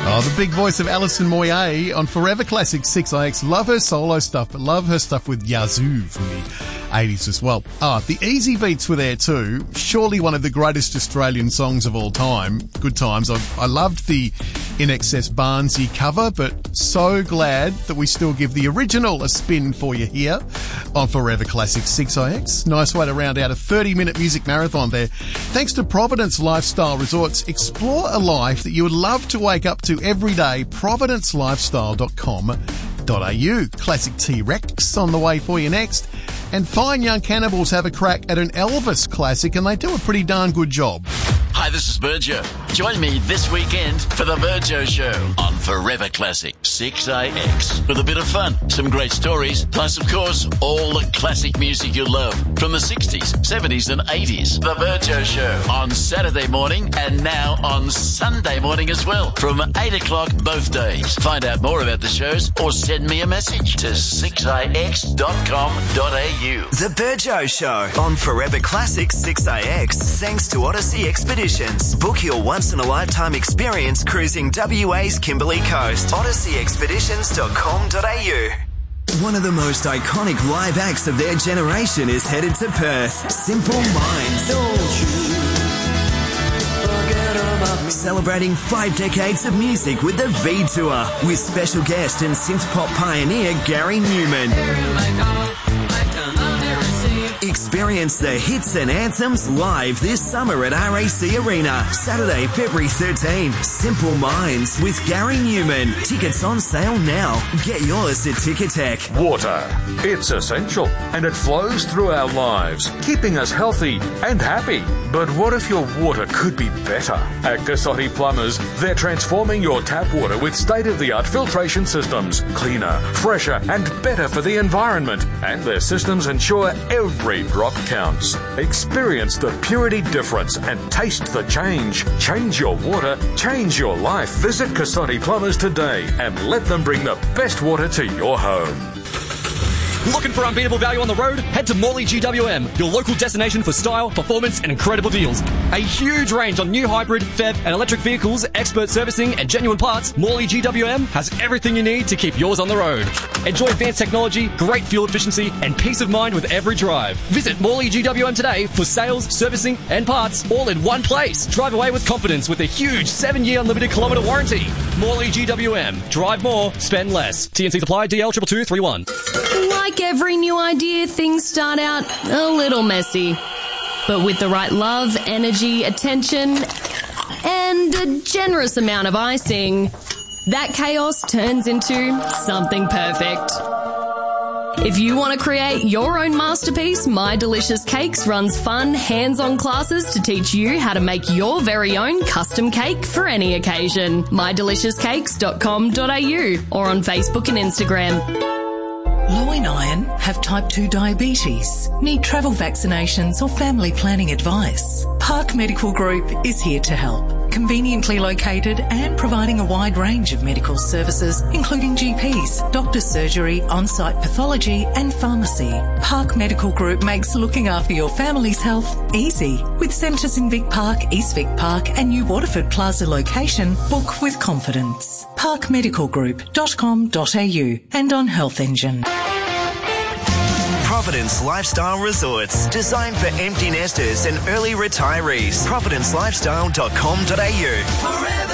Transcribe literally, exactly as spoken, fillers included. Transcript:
Oh, the big voice of Alison Moyet on Forever Classic six I X. Love her solo stuff, but love her stuff with Yazoo from the eighties as well. Ah, the Easy Beats were there too. Surely one of the greatest Australian songs of all time. Good times. I, I loved the In Excess Barnsey cover, but so glad that we still give the original a spin for you here on Forever Classic six I X. Nice way to round out a thirty-minute music marathon there. Thanks to Providence Lifestyle Resorts. Explore a life that you would love to wake up to every day. providence lifestyle dot com dot a u. Classic T-Rex on the way for you next. And Fine Young Cannibals have a crack at an Elvis classic, and they do a pretty darn good job. Hi, this is Virgil. Join me this weekend for the Virgil Show on Forever Classic six I X. With a bit of fun, some great stories, plus, of course, all the classic music you love from the sixties, seventies and eighties. The Virgil Show on Saturday morning and now on Sunday morning as well from eight o'clock both days. Find out more about the shows or send me a message to six i x dot com dot a u. The Virgil Show on Forever Classic six I X. Thanks to Odyssey Expeditions. Book your once-in-a-lifetime experience cruising W A's Kimberley Coast. odyssey expeditions dot com dot a u. One of the most iconic live acts of their generation is headed to Perth. Simple Minds. Celebrating five decades of music with the V Tour with special guest and synth pop pioneer Gary Newman. Experience the hits and anthems live this summer at R A C Arena. Saturday, February thirteenth. Simple Minds with Gary Newman. Tickets on sale now. Get yours at Ticketek. Water. It's essential and it flows through our lives, keeping us healthy and happy. But what if your water could be better? At Cassotti Plumbers, they're transforming your tap water with state-of-the-art filtration systems. Cleaner, fresher and better for the environment. And their systems ensure every drop counts. Experience the purity difference and taste the change. Change your water, change your life. Visit Cassotti Plumbers today and let them bring the best water to your home. Looking for unbeatable value on the road? Head to Morley G W M, your local destination for style, performance and incredible deals. A huge range on new hybrid, F E V and electric vehicles, expert servicing and genuine parts. Morley G W M has everything you need to keep yours on the road. Enjoy advanced technology, great fuel efficiency and peace of mind with every drive. Visit Morley G W M today for sales, servicing and parts all in one place. Drive away with confidence with a huge seven-year unlimited kilometre warranty. Morley G W M. Drive more, spend less. T N C supply D L two two two three one. Like every new idea, things start out a little messy. But with the right love, energy, attention, and a generous amount of icing, that chaos turns into something perfect. If you want to create your own masterpiece, My Delicious Cakes runs fun, hands-on classes to teach you how to make your very own custom cake for any occasion. my delicious cakes dot com dot a u or on Facebook and Instagram. Low in iron, have type two diabetes, need travel vaccinations or family planning advice? Park Medical Group is here to help. Conveniently located and providing a wide range of medical services, including G Ps, doctor's surgery, on-site pathology and pharmacy. Park Medical Group makes looking after your family's health easy. With centres in Vic Park, East Vic Park and New Waterford Plaza location, book with confidence. park medical group dot com dot a u and on Health Engine. Providence Lifestyle Resorts, designed for empty nesters and early retirees. providence lifestyle dot com dot a u.